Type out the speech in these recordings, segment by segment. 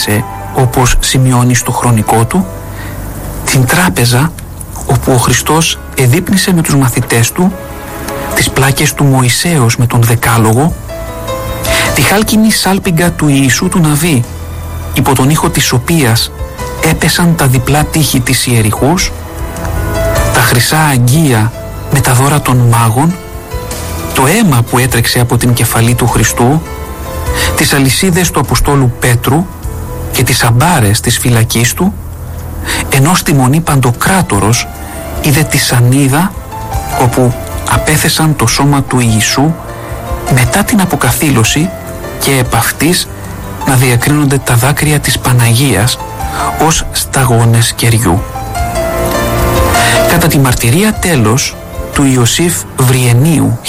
έκτισε, όπως σημειώνει στο χρονικό του, την τράπεζα όπου ο Χριστός εδείπνησε με τους μαθητές του, τις πλάκες του Μωυσέως με τον Δεκάλογο, τη χάλκινη σάλπιγγα του Ιησού του Ναβί, υπό τον ήχο της οποίας έπεσαν τα διπλά τείχη της Ιεριχούς, τα χρυσά αγγεία με τα δώρα των μάγων, το αίμα που έτρεξε από την κεφαλή του Χριστού, τις αλυσίδες του Αποστόλου Πέτρου και τις αμπάρες της φυλακής του, ενώ στη Μονή Παντοκράτορος είδε τη σανίδα όπου απέθεσαν το σώμα του Ιησού μετά την αποκαθήλωση και επ' αυτής να διακρίνονται τα δάκρυα της Παναγίας ως σταγόνες κεριού. Κατά τη μαρτυρία τέλος του Ιωσήφ Βριενίου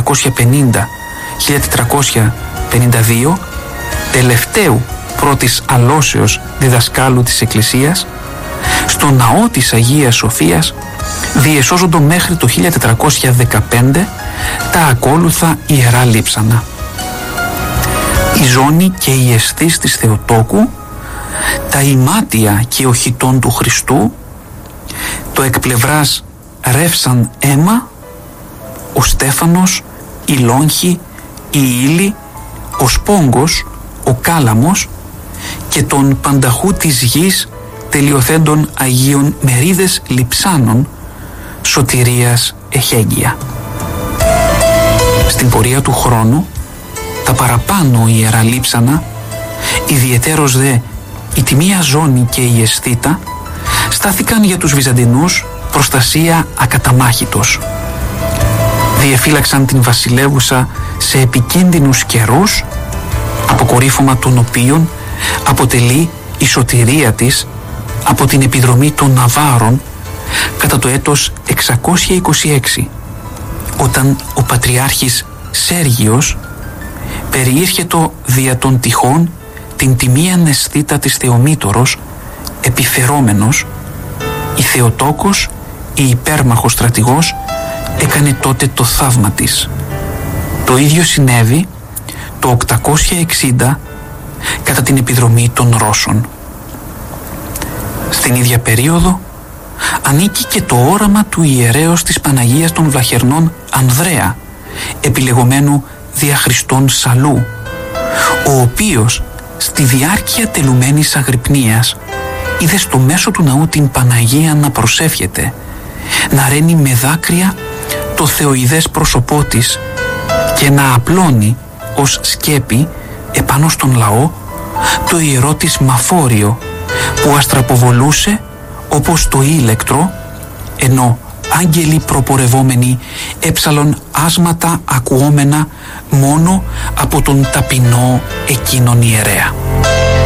1450-1452, τελευταίου πρώτης αλώσεως διδασκάλου της Εκκλησίας, στο ναό της Αγίας Σοφίας διεσώζονται μέχρι το 1415 τα ακόλουθα ιερά λείψανα. Η ζώνη και η αισθής της Θεοτόκου, τα ημάτια και ο χιτών του Χριστού, το εκ πλευράς ρεύσαν αίμα, ο Στέφανος, η Λόγχη, η Ήλη, ο Σπόγκος, ο Κάλαμος και τον πανταχού της γης τελειοθέντων Αγίων μερίδες λειψάνων σωτηρίας εχέγγυα. Στην πορεία του χρόνου τα παραπάνω ιερά λείψανα, ιδιαιτέρως δε η τιμία ζώνη και η αισθήτα, στάθηκαν για τους Βυζαντινούς προστασία ακαταμάχητος. Διεφύλαξαν την βασιλεύουσα σε επικίνδυνους καιρούς, αποκορύφωμα των οποίων αποτελεί η σωτηρία της από την επιδρομή των Ναβάρων κατά το έτος 626, όταν ο Πατριάρχης Σέργιος περιήρχετο δια των τυχών την τιμίαν αισθήτα της Θεομήτωρος, επιφερόμενος, η Θεοτόκος, η υπέρμαχος στρατηγός, έκανε τότε το θαύμα της. Το ίδιο συνέβη το 860 κατά την επιδρομή των Ρώσων. Στην ίδια περίοδο ανήκει και το όραμα του ιερέως της Παναγίας των Βλαχερνών Ανδρέα, επιλεγωμένου δια Χριστών Σαλού, ο οποίος στη διάρκεια τελουμένης αγρυπνίας είδε στο μέσο του ναού την Παναγία να προσεύχεται, να ρένει με δάκρυα το θεοειδές πρόσωπό της και να απλώνει ως σκέπη επάνω στον λαό το ιερό της μαφόριο που αστραποβολούσε όπως το ήλεκτρο, ενώ άγγελοι προπορευόμενοι έψαλον άσματα ακουόμενα μόνο από τον ταπεινό εκείνον ιερέα.